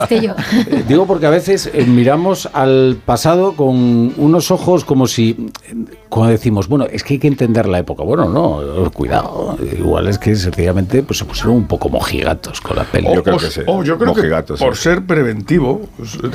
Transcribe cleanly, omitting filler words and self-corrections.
Digo porque a veces miramos al pasado con unos ojos como si, cuando decimos, bueno, es que hay que entender la época. Bueno, no, cuidado. Igual es que sencillamente pues, se pusieron un poco mojigatos con la peli. Yo creo que sí. Yo creo que por ser preventivo...